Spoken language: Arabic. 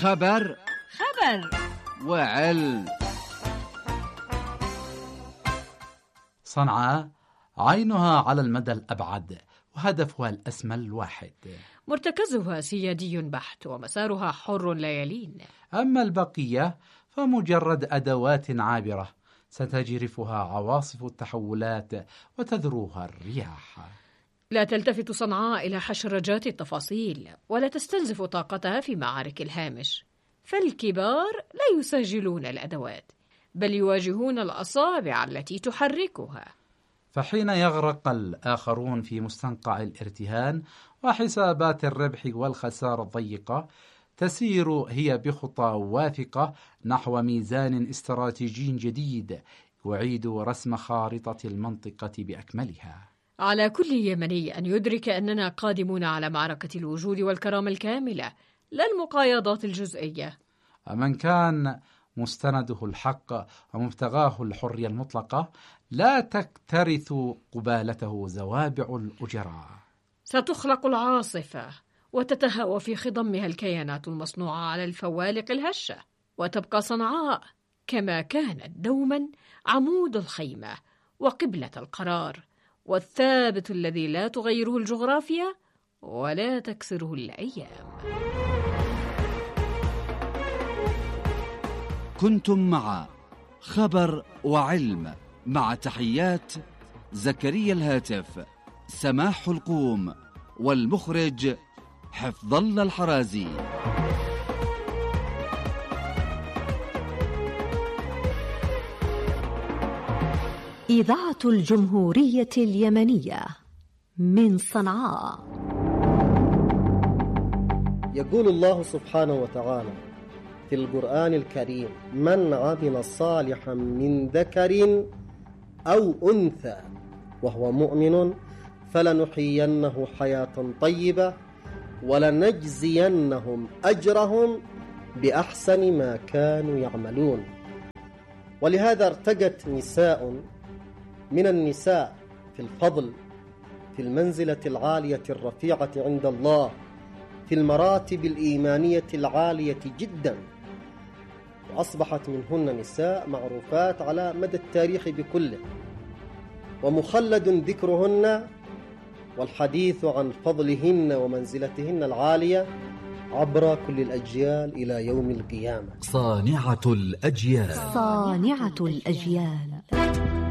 خبر وعلم. صنعاء عينها على المدى الأبعد وهدفها الأسمى الواحد، مرتكزها سيادي بحت ومسارها حر لا يلين. أما البقية فمجرد أدوات عابرة ستجرفها عواصف التحولات وتذروها الرياح. لا تلتفت صنعاء إلى حشرجات التفاصيل ولا تستنزف طاقتها في معارك الهامش، فالكبار لا يسجلون الأدوات بل يواجهون الأصابع التي تحركها. فحين يغرق الآخرون في مستنقع الارتهان وحسابات الربح والخسارة الضيقة، تسير هي بخطى واثقة نحو ميزان استراتيجي جديد يعيد رسم خارطة المنطقة بأكملها. على كل يمني أن يدرك أننا قادمون على معركة الوجود والكرامة الكاملة، لا المقايضات الجزئية. من كان مستنده الحق ومبتغاه الحرية المطلقة لا تكترث قبالته زوابع الأجراء. ستخلق العاصفة وتتهوى في خضمها الكيانات المصنوعة على الفوالق الهشة، وتبقى صنعاء كما كانت دوما عمود الخيمة وقبلة القرار، والثابت الذي لا تغيره الجغرافيا ولا تكسره الأيام. كنتم مع خبر وعلم، مع تحيات زكريا الهاتف، سماح القوم، والمخرج حفظ الله الحرازي. إذاعة الجمهورية اليمنية من صنعاء. يقول الله سبحانه وتعالى في القرآن الكريم: من عمل صالحا من ذكر أو أنثى وهو مؤمن فلنحيينه حياة طيبة ولنجزينهم أجرهم بأحسن ما كانوا يعملون. ولهذا ارتقت نساء من النساء في الفضل، في المنزلة العالية الرفيعة عند الله، في المراتب الإيمانية العالية جدا، وأصبحت منهن نساء معروفات على مدى التاريخ بكله، ومخلد ذكرهن والحديث عن فضلهن ومنزلتهن العالية عبر كل الأجيال إلى يوم القيامة. صانعة الأجيال. صانعة الأجيال.